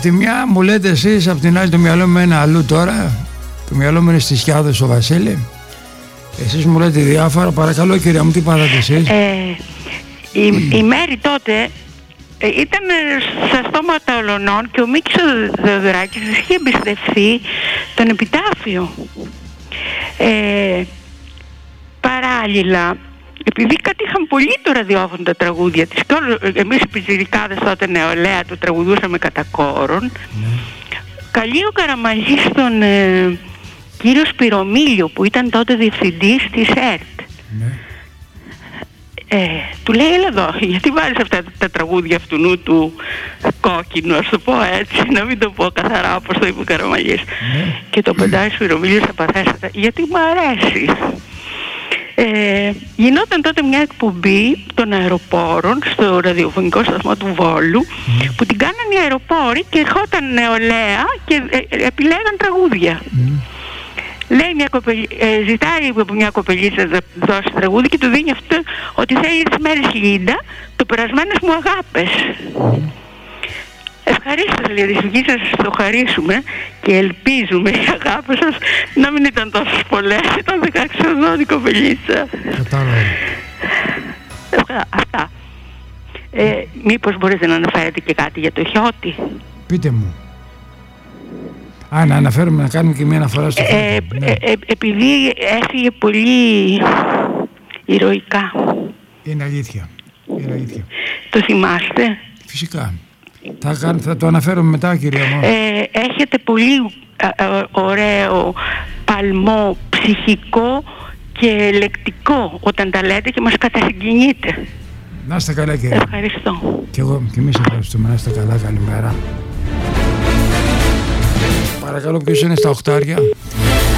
τη μια μου λέτε εσείς, απ' την άλλη το μυαλό μου είναι αλλού τώρα. Το μυαλό μου είναι στις Σκιάδες ο Βασίλη. Εσείς μου λέτε διάφορα. Παρακαλώ κυρία μου, τι πάθατε εσείς? Η Μέρη τότε ήταν στα στόματα ολονών και ο Μίκης ο Θεοδωράκης είχε εμπιστευτεί τον επιτάφιο. Παράλληλα, επειδή κάτι είχαν πολύ το ραδιόφωνο τα τραγούδια της και εμείς οι πιτσιρικάδες τότε νεολαία το τραγουδούσαμε κατά κόρον, καλεί ο Καραμαγής τον κύριο Σπυρομήλιο που ήταν τότε διευθυντής της ΕΡΤ. Του λέει, έλα εδώ, γιατί βάζεις αυτά τα τραγούδια αυτού του κόκκινου, ας το πω έτσι, να μην το πω καθαρά όπως το είπε ο Καραμαγής. Και το πεντάει Σπυρομήλιος απαθέστατα, γιατί μου αρέσει. Γινόταν τότε μια εκπομπή των αεροπόρων στο ραδιοφωνικό σταθμό του Βόλου που την κάνανε οι αεροπόροι και ερχόταν νεολαία και επιλέγαν τραγούδια. Λέει ζητάει από μια κοπελίτσα να δώσει τραγούδι και του δίνει αυτό ότι θέλει τις μέρες Λίντα, το περασμένες μου αγάπες. Ευχαρίστως, λέει, δυστυχή σας το χαρίσουμε και ελπίζουμε οι αγάπες σας να μην ήταν τόσες πολλές, ήταν 16 χρονών η κοπελίτσα. Κατάλαβα. Αυτά. Μήπως μπορείτε να αναφέρετε και κάτι για το Χιώτη? Πείτε μου. Να αναφέρουμε, να κάνουμε και μια αναφορά στο επειδή έφυγε πολύ ηρωικά. Είναι αλήθεια. Το θυμάστε? Φυσικά. Θα το αναφέρουμε μετά, κυρία μου. Έχετε πολύ ωραίο παλμό ψυχικό και λεκτικό όταν τα λέτε και μας κατασυγκινείτε. Να είστε καλά, κυρία. Ευχαριστώ. Και εμείς ευχαριστούμε. Να είστε καλά, καλημέρα. Παρακαλώ, ποιος είναι στα οχτάρια?